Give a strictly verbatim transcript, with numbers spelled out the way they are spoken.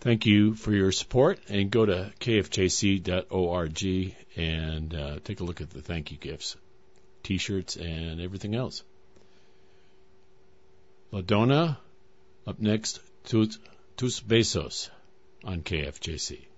Thank you for your support, and go to k f j c dot org and uh, take a look at the thank you gifts, T-shirts, and everything else. La Donna, up next, Tus, tus Besos on K F J C.